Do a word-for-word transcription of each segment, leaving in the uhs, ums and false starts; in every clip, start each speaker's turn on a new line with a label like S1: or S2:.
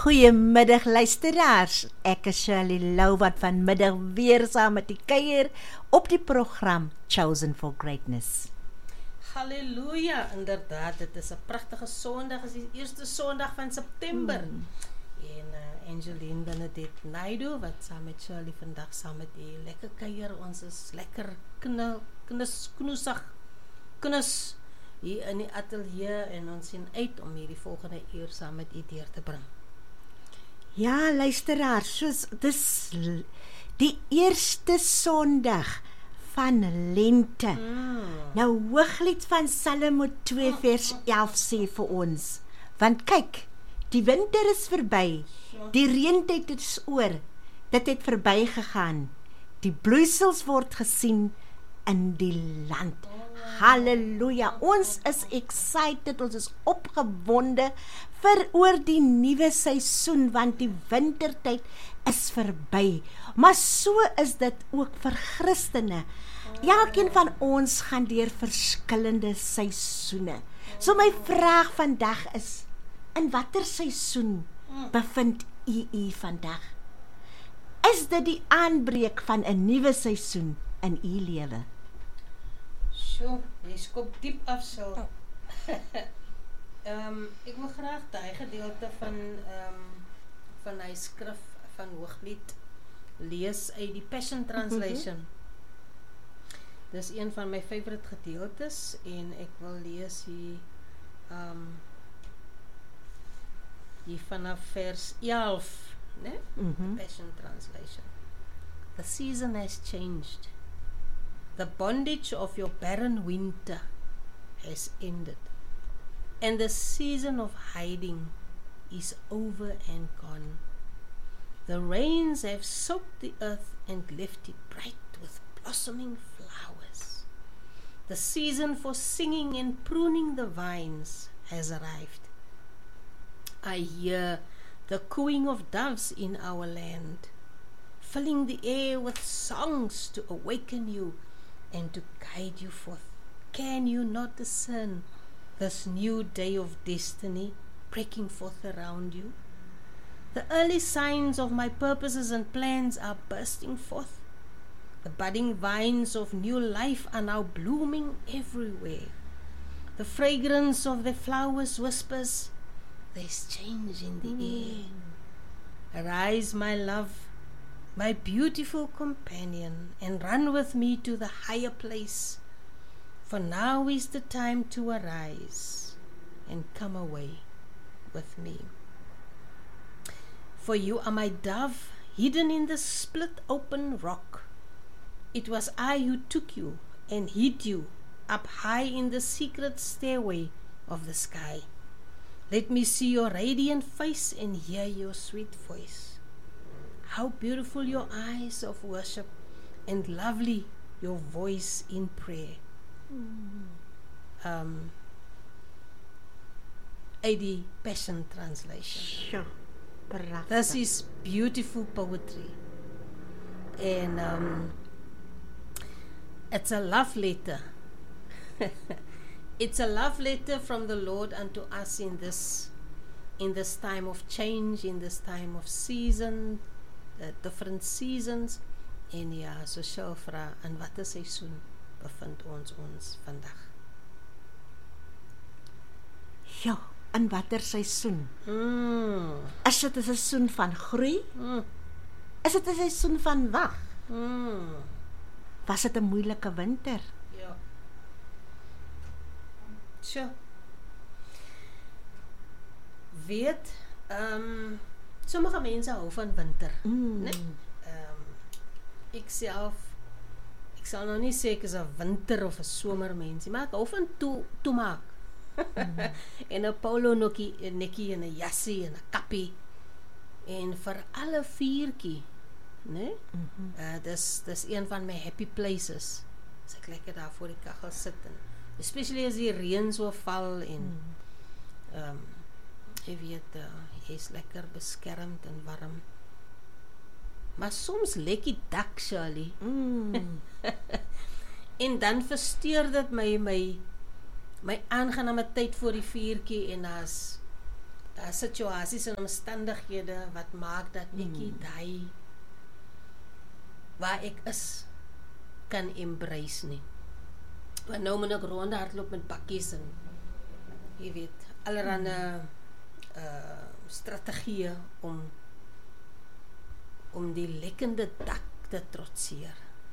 S1: Goeiemiddag luisteraars, ek is Shirley Lou wat vanmiddag weer saam met die kuier op die program Chosen for Greatness.
S2: Halleluja, inderdaad, dit is 'n pragtige Sondag, is die eerste Sondag van September. Mm. En uh, Angeline Benedict Naidu, wat saam met Shirley vandag saam met die lekker kuier, ons is lekker knus, knus, knoesig, knus hier in die ateljee en ons sien uit om hierdie volgende uur saam met u deur te bring.
S1: Ja, luisteraars, soos dis die eerste Sondag van lente. Mm. Nou Hooglied van Psalm twee vers elf sê vir ons, want kyk, die winter is verby, die reentyd is oor, dit het verby gegaan, die bloeisels word gesien in die land. Halleluja, ons is excited, ons is opgewonde vir oor die nuwe seisoen, want die wintertyd is verby. Maar so is dit ook vir Christene. Elkeen van ons gaan deur verskillende seisoene. So my vraag vandag is, in watter seisoen bevind u u vandag? Is dit die aanbreek van 'n nuwe seisoen in u lewe?
S2: So, jy skop diep af so. um, ek wil graag daai gedeelte van um, van hy skrif van Hooglied lees uit die Passion Translation. Mm-hmm. Dis een van my favorite gedeeltes en ek wil lees hier um, hier vanaf vers elf, né? Mm-hmm. Passion Translation. The season has changed. The bondage of your barren winter has ended, and the season of hiding is over and gone. The rains have soaked the earth and left it bright with blossoming flowers. The season for singing and pruning the vines has arrived. I hear the cooing of doves in our land, filling the air with songs to awaken you and to guide you forth. Can you not discern this new day of destiny breaking forth around you? The early signs of my purposes and plans are bursting forth. The budding vines of new life are now blooming everywhere. The fragrance of the flowers whispers, there's change in the mm. air. Arise, my love, my beautiful companion, and run with me to the higher place, for now is the time to arise and come away with me. For you are my dove, hidden in the split open rock. It was I who took you and hid you up high in the secret stairway of the sky. Let me see your radiant face and hear your sweet voice. How beautiful your eyes of worship, and lovely your voice in prayer. Mm. Um, uit die Passion Translation.
S1: Sure.
S2: This is beautiful poetry. And um, it's a love letter. It's a love letter from the Lord unto us in this, in this time of change, in this time of season, the different seasons. En ja, so sou vra, in watter seisoen bevind ons ons vandag?
S1: Ja, in watter seisoen? Mm. Is dit 'n seisoen van groei? Mm. Is dit 'n seisoen van wag? Mm. Was dit 'n moeilike winter?
S2: Ja. Sure. Weet, ehm um, sommige mense hou van winter, mm. né? Ehm um, ek self ek sal nou nie sê ek is 'n winter of 'n somer mensie, maar ek hou van toe toe maak. Mm. En 'n polo nokkie, nekkie en 'n jassie en 'n kappie. En vir alle vuurtjie, né? Mm-hmm. Uh, dis dis een van my happy places. As ek lekker daar voor die kaggel sit en especially as die reën so val en ehm mm. um, jy weet, uh, jy is lekker beskermd en warm. Maar soms lek die dak, Shirley. Mm. En dan versteur dit my my my aangename tyd voor die vuurtjie en daar's uh, situasies en omstandighede wat maak dat ek nie daai waar ek is kan embrace nie. Want nou moet ek ronde hardloop met bakkies en jy weet, allerhande uh, strategieë om om die lekkende dak te trotseer.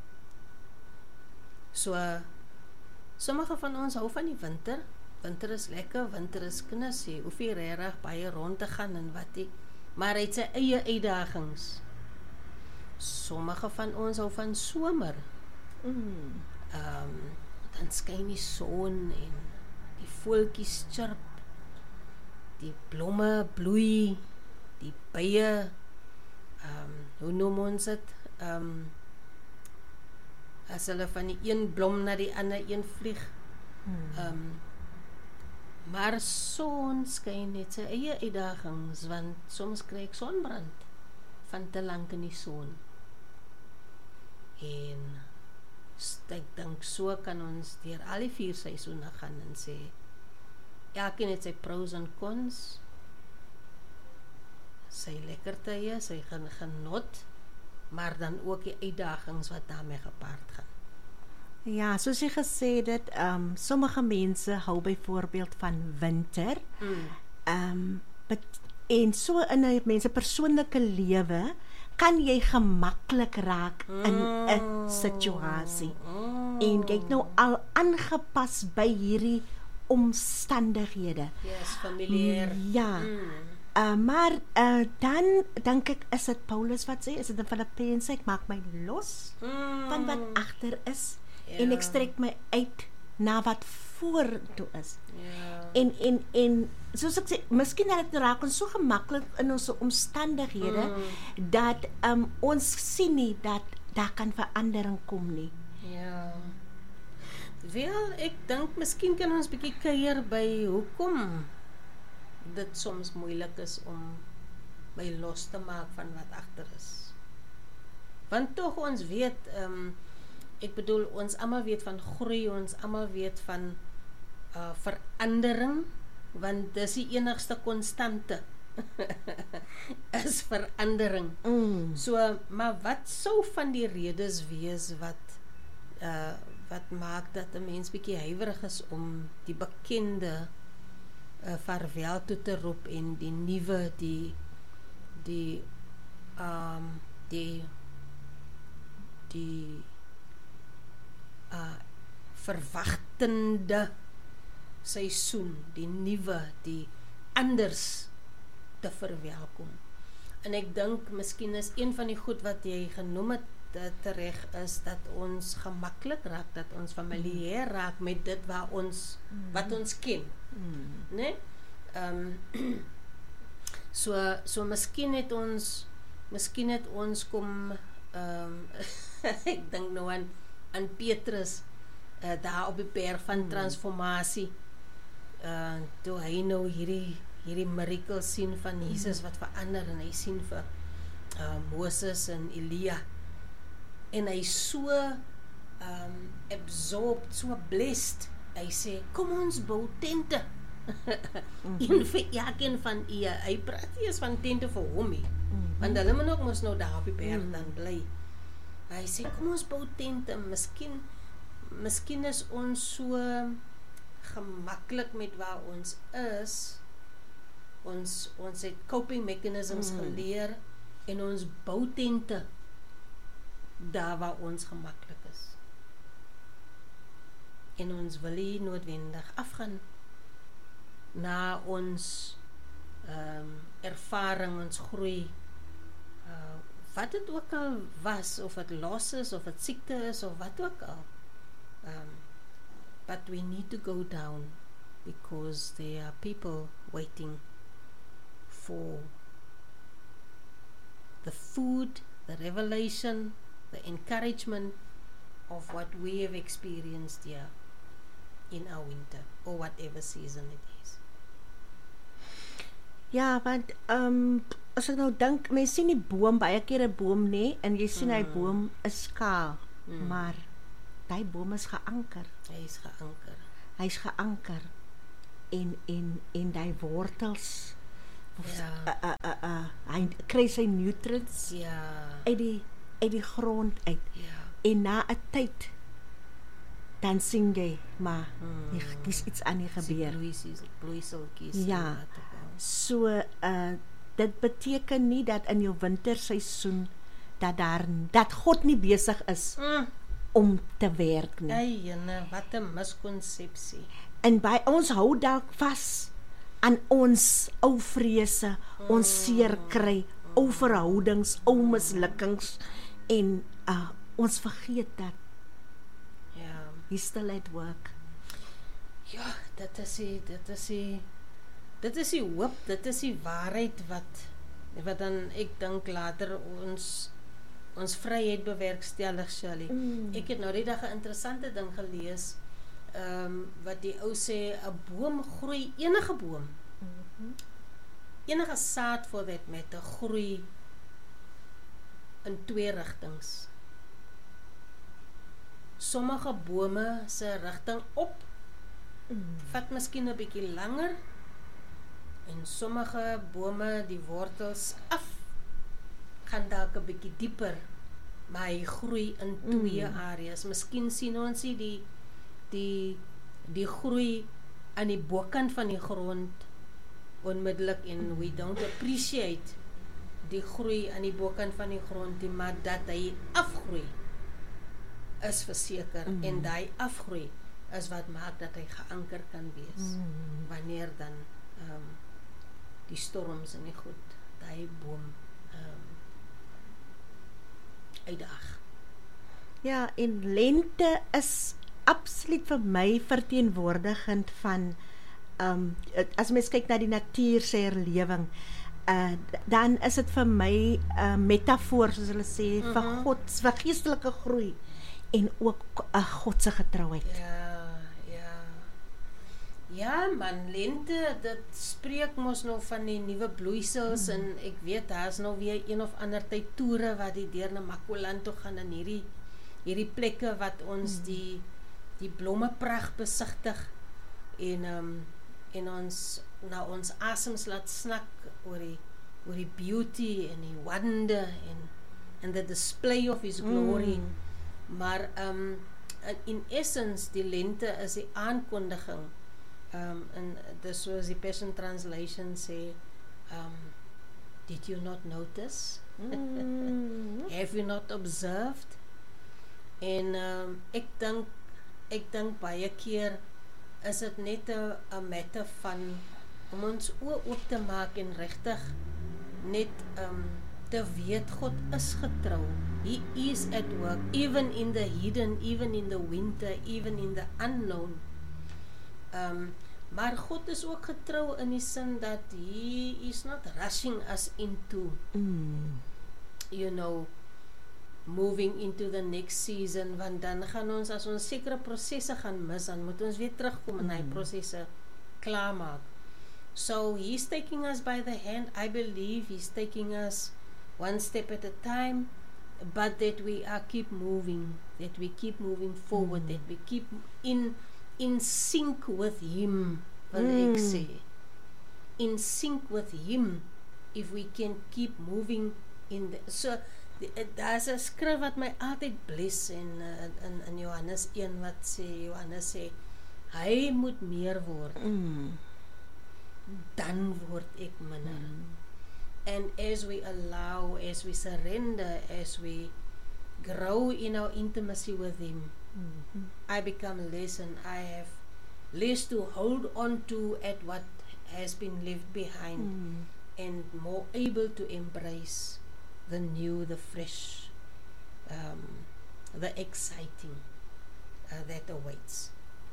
S2: So, sommige van ons hou van die winter. Winter is lekker, winter is kinders, jy hoef nie regtig baie rond te gaan en wat nie, maar hy het sy eie uitdagings. Sommige van ons hou van somer.
S1: Mm.
S2: Um, dan skyn die son en die voeltjies chirp, die blomme bloei, die bye, um, hoe noem ons dit? Um, as hulle van die een blom na die ander een vlieg.
S1: Mm.
S2: Um, maar son skyn net sy eie uitdagings, want soms kry ek sonbrand van te lank in die son. En ek dink so kan ons deur al die vier seisoene gaan en sê, elkeen het sy pros en cons, sy lekkertye, sy gen genot, maar dan ook die uitdagings wat daarmee gepaard gaan.
S1: Ja, soos jy gesê het, um, sommige mense hou byvoorbeeld van winter,
S2: Mm.
S1: um, bet, en so in 'n mens se persoonlike lewe kan jy gemaklik raak in 'n situasie.
S2: Mm.
S1: En jy het nou al aangepas by hierdie omstandighede.
S2: Yes, familier.
S1: Ja.
S2: Mm.
S1: Uh, maar uh, dan dink ek, is dit Paulus wat sê, is dit in Filippense, ek maak my los
S2: Mm.
S1: van wat agter is,
S2: Ja.
S1: en ek strek my uit na wat vorentoe is.
S2: Ja.
S1: En en en soos ek sê, miskien dat dit raak ons so gemaklik in ons omstandighede
S2: Mm.
S1: dat um, ons sien nie dat daar kan verandering kom nie.
S2: Ja. Wel, ek dink miskien kan ons bietjie kuier by hoekom dit soms moeilik is om my los te maak van wat agter is. Want tog ons weet, um, ek bedoel, ons almal weet van groei, ons almal weet van uh, verandering, want dis die enigste konstante is verandering.
S1: Mm.
S2: So, maar wat sou van die redes wees wat uh, wat maak dat 'n mens bietjie huiwerig is om die bekende uh, vaarwel toe te roep en die nuwe, die die um, die die uh, verwagtende seisoen, die nuwe, die anders te verwelkom. En ek dink miskien is een van die goed wat jy genoem het tereg is dat ons gemaklik raak, dat ons familier raak met dit wat ons wat ons ken,
S1: Mm.
S2: né? Ehm so so miskien het ons miskien het ons kom ehm um, ek dink nou aan aan Petrus uh, daar op die berg van
S1: Mm.
S2: transformasie. Uh toe hy nou hierdie hierdie miracle sien van Jesus wat verander en hy sien vir uh, Moses en Elia. En hy so um, absorbed, so blessed. Hy sê, kom ons bou tente.
S1: Mm-hmm.
S2: En vir elkeen van u, hy praat nie eens van tente vir hom nie.
S1: Mm-hmm.
S2: Want hulle moet ook mos nou daar op die berg
S1: Mm.
S2: dan bly. Hy sê, kom ons bou tente. Miskien, miskien is ons so gemaklik met waar ons is. Ons, ons het coping mechanisms
S1: Mm.
S2: geleer en ons bou tente daar waar ons gemaklik is. En ons wil nie noodwendig afgaan na ons um, ervaring, ons groei, uh, wat het ook al was, of het los is, of het siekte is, of wat ook al. Um, but we need to go down because there are people waiting for the food, the revelation, the encouragement of what we have experienced here in our winter, or whatever season it is.
S1: Ja, want um, as ek nou dink, mense sien die boom, baie keer 'n boom nê, en jy sien hy
S2: Mm.
S1: boom is skaal,
S2: Mm.
S1: maar daai boom is geanker.
S2: Hy is geanker.
S1: Hy's geanker en en en daai wortels
S2: Ja.
S1: uh, uh, uh, uh, hy kry sy nutrients
S2: Ja.
S1: uit die uit die grond uit.
S2: Ja.
S1: En na 'n tyd dan sien jy, maar
S2: Mm.
S1: dis iets aan die gebeur.
S2: Bloeisies, bloeiseltjies.
S1: Ja.
S2: en wat ook al.
S1: So uh dit beteken nie dat in jou winterseisoen dat daar dat God nie besig is
S2: Mm.
S1: om te werk nie.
S2: Ai, jene, wat 'n miskonsepsie.
S1: En by ons hou dalk vas aan ons ou vrese, ons seer kry, ou verhoudings, ou mislukkings en uh ons vergeet dat
S2: Ja.
S1: he's still at work.
S2: Ja, dit is die, dit is die, dit is die hoop, dit is die waarheid wat, wat dan, ek dink later ons, ons vryheid bewerkstellig, Shirley.
S1: Mm.
S2: Ek het nou die dag 'n interessante ding gelees, ehm um, wat die ou sê, 'n boom groei, enige boom,
S1: Mm-hmm.
S2: enige saad for that matter, groei in twee rigtings. Sommige bome se rigting op
S1: Mm.
S2: vat miskien 'n bietjie langer en sommige bome die wortels af gaan dalk 'n bietjie dieper, maar hy groei in twee
S1: Mm.
S2: areas. Miskien sien ons nie die die die groei aan die bokant van die grond onmiddellik en we don't appreciate die groei aan die bokant van die grond nie, maar dat hy afgroei is verseker
S1: Mm.
S2: en daai afgroei is wat maak dat hy geanker kan wees
S1: Mm.
S2: wanneer dan ehm um, die storms en die goed daai boom ehm um, uitdaag.
S1: Ja, en lente is absoluut vir my verteenwoordigend van um as mens kyk na die natuur se herlewing, uh dan is dit vir my 'n uh, metafoor soos hulle sê mm-hmm. vir God se geestelike groei en ook 'n uh, God se getrouheid.
S2: Ja, ja. Ja, man, lente, dit spreek mos nou van die nuwe bloeisels mm. en ek weet daar's nou weer een of ander tyd toere wat die deur na Makoland toe gaan in hierdie hierdie plekke wat ons mm. die die blomme pragt besigtig en um, en ons na ons asems laat snak oor die oor die beauty en die wonder en and the display of his glory. Mm. Maar um in essence die lente is die aankondiging um en dis soos die Passion Translation sê um did you not notice?
S1: Mm.
S2: Have you not observed? En um ek dink ek dink baie keer is dit net 'n 'n matter van om ons oë oop te maak en regtig net um te weet God is getrou. He is at work, even in the hidden, even in the winter, even in the unknown. Um, maar God is ook getrou in die sin dat He is not rushing us into,
S1: Mm.
S2: you know, moving into the next season, want dan gaan ons, as ons sekere prosesse gaan mis, dan moet ons weer terugkom en hy
S1: Mm.
S2: prosesse klaarmaak. So He's taking us by the hand. I believe He's taking us one step at a time, but that we are keep moving, that we keep moving forward,
S1: Mm.
S2: that we keep in in sync with Him, wil
S1: Mm.
S2: ek sê. In sync with Him, if we can keep moving in the, so daar's 'n skrif wat my altyd bless en uh, in in Johannes een wat sê, Johannes sê, hy moet meer word,
S1: Mm.
S2: dan word ek minder.
S1: Mm.
S2: And as we allow, as we surrender, as we grow in our intimacy with Him,
S1: Mm.
S2: I become less and I have less to hold on to at what has been left behind,
S1: Mm.
S2: and more able to embrace the new, the fresh, um, the exciting uh, that awaits.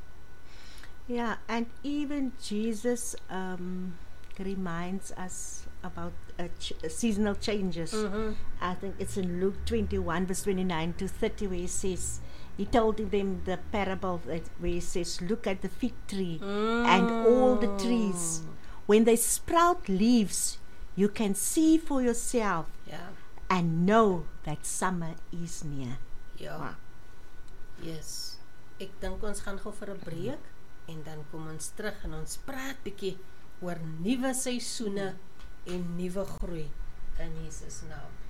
S1: Yeah, and even Jesus um, reminds us about uh, ch- seasonal changes.
S2: Mm-hmm.
S1: I think it's in Luke twenty-one, verse twenty-nine to thirty, where he says, he told them the parable that where he says, look at the fig tree
S2: Mm.
S1: and all the trees. When they sprout leaves, you can see for yourself
S2: Yeah.
S1: and know that summer is near.
S2: Ja.
S1: Wow.
S2: Yes. Ek dink ons gaan gou vir 'n breek en dan kom ons terug en ons praat bietjie oor nuwe seisoene en nuwe groei in Jesus naam.